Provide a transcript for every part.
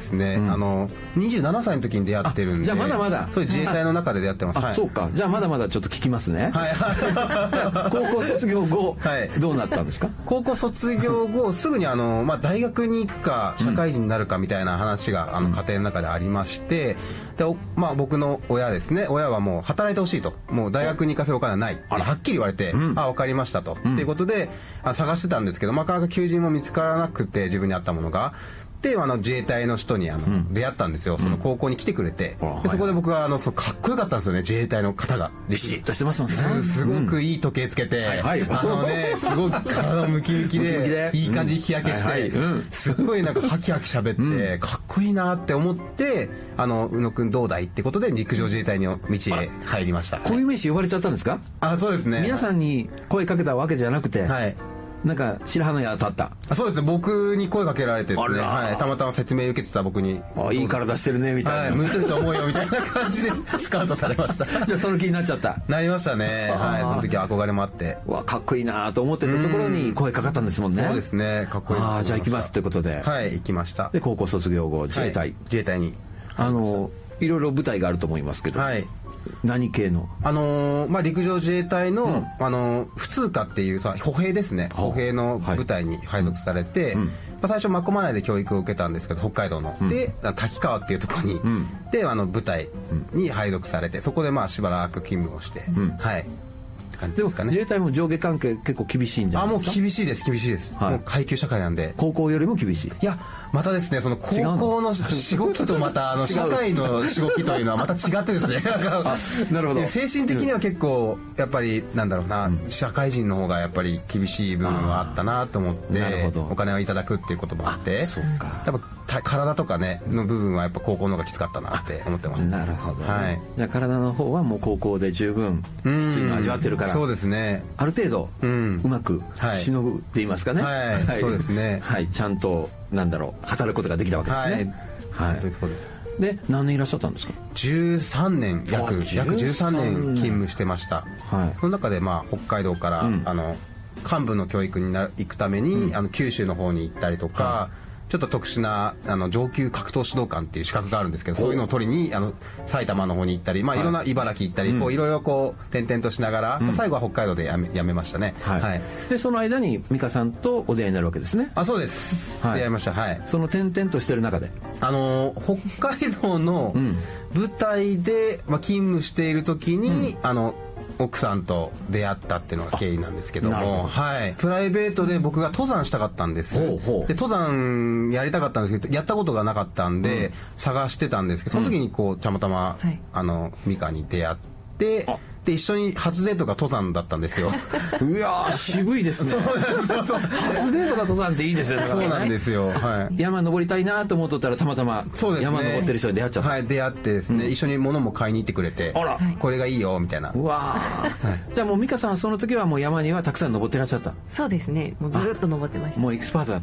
ですね、27歳の時に出会ってるんで。 じゃあまだまだ。 そういう自衛隊の中で出会ってます。はい、 そうか。じゃあまだまだちょっと聞きますね。 はい。 高校卒業後、はい、どうなったんですか？ 高校卒業後、すぐに大学に行くか、社会人になるかみたいな話が、家庭の中でありまして、で、僕の親ですね、親はもう働いてほしいと。もう大学に行かせるお金はない。はっきり言われて、わかりましたと。っていうことで、探してたんですけど、なかなか求人も見つからなくて、自分に合ったものが。で、自衛隊の人に出会ったんですよ。その高校に来てくれて。でそこで僕はかっこよかったんですよね、自衛隊の方が。 ビシッとしてますもんね。 すごくいい時計つけて、すごく体ムキムキで、いい感じに日焼けして、すごいなんかハキハキ喋って、かっこいいなって思って、宇野くんどうだいってことで陸上自衛隊の道へ入りました。 こういう名詞呼ばれちゃったんですか？ そうですね。 皆さんに声かけたわけじゃなくて、はい。なんか白羽の矢当たった。 そうですね、僕に声かけられてですね、はい、たまたま説明受けてた僕にいい体してるねみたいな、 はい、向いてると思うよみたいな感じでスカウトされました。 じゃあその気になっちゃった？ なりましたね。はい、その時憧れもあって、 かっこいいなと思ってたところに声かかったんですもんね。 そうですね、かっこいい。 じゃあ行きますということで、 はい、行きました。 で高校卒業後自衛隊、 自衛隊にいろいろ部隊があると思いますけど、はい、何系の？ 陸上自衛隊の、普通科っていう歩兵ですね。歩兵の部隊に配属されて、最初真駒内で教育を受けたんですけど、北海道の。で、滝川っていうところに、で、部隊に配属されて、そこでしばらく勤務をして、はい。 でも自衛隊も上下関係結構厳しいんじゃないですか？ もう厳しいです、厳しいです。もう階級社会なんで。 高校よりも厳しい？ いや、またですね、その高校のしごきとまた社会のしごきというのはまた違ってですね。 なるほど。 精神的には結構やっぱり社会人の方がやっぱり厳しい部分はあったなと思って、お金をいただくっていうこともあって、やっぱ体とかねの部分はやっぱ高校の方がきつかったなって思ってます。 なるほど。 はい。 じゃあ体の方はもう高校で十分きついの味わってるから。 そうですね。 ある程度うまくしのぐって言いますかね。 はい。そうですね。 はい。ちゃんと働くことができたわけですね。はい。 そうです。 で何年いらっしゃったんですか ？13年約13年勤務してました。はい。その中で北海道から幹部の教育に行くために九州の方に行ったりとか。ちょっと特殊な上級格闘指導官っていう資格があるんですけど、そういうのを取りに埼玉の方に行ったり、いろんな茨城行ったり、いろいろ転々としながら、最後は北海道で辞めましたね。はい。 でその間に美香さんとお出会いになるわけですね。 そうです。出会いました。はい。 その転々としてる中で北海道の部隊で勤務している時に奥さんと出会ったっていうのが経緯なんですけども、はい、プライベートで僕が登山したかったんです。で登山やりたかったんですけどやったことがなかったんで、探してたんですけど、その時にたまたま美香に出会って、で一緒に初デートが登山だったんですよ。 いや渋いですね。初デートが登山っていいですよね。 そうなんですよ。はい。 山登りたいなと思っとったらたまたま山登ってる人に出会っちゃった。 はい、出会ってですね、一緒に物も買いに行ってくれて、これがいいよみたいな。 うわ。じゃあもう美香さんはその時はもう山にはたくさん登ってらっしゃった。 そうですね。もうずっと登ってました。 もうエキスパートだった。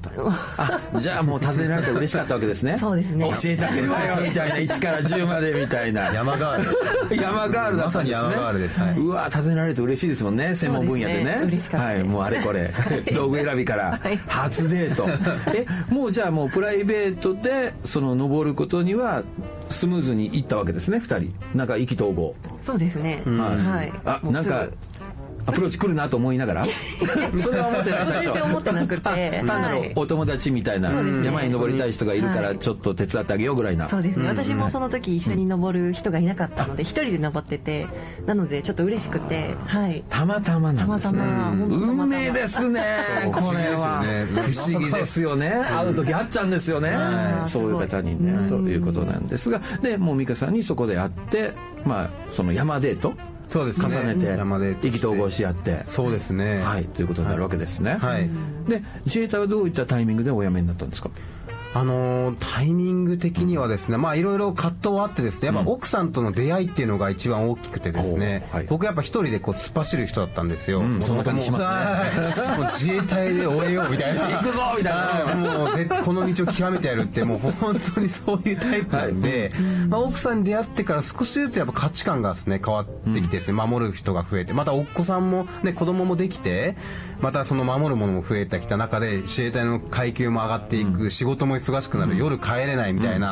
じゃあもう訪ねられて嬉しかったわけですね。 そうですね。 教えてあげるわよみたいな、1から10までみたいな。 山ガール。 山ガールだったんですね。まさに山ガールです。 うわ尋ねられると嬉しいですもんね、専門分野でね。 嬉しかったです。 はい、もうあれこれ道具選びから初デート。もうじゃあもうプライベートで登ることにはスムーズにいったわけですね、2人。意気投合。 そうですね。はい。 なんかアプローチ来るなと思いながらそれは思ってない最初。 全然思ってなくて、 単なるお友達みたいな、山に登りたい人がいるからちょっと手伝ってあげようぐらいな。 そうですね。私もその時一緒に登る人がいなかったので一人で登ってて、なのでちょっと嬉しくて、はい。 たまたまなんですね。運命ですね。これは不思議ですよね。会う時会っちゃうんですよね。そういう方にねということなんですが、でもう美香さんにそこで会って、その山デートそうですね、 重ねて意気投合し合って、 そうですね、 はいということになるわけですね。 はい。 で自衛隊はどういったタイミングでお辞めになったんですか？ タイミング的にはですね、いろいろ葛藤はあってですね、やっぱ奥さんとの出会いっていうのが一番大きくてですね、僕やっぱ一人で突っ走る人だったんですよ。 そんな感じしますね。 もう自衛隊で終えようみたいな。 行くぞみたいな。 もうこの道を極めてやるってもう本当にそういうタイプなんで、奥さんに出会ってから少しずつやっぱ価値観がですね変わってきてですね、守る人が増えて、またお子さんもね子供もできて、またその守るものも増えてきた中で自衛隊の階級も上がっていく、仕事も忙しくなる、夜帰れないみたいな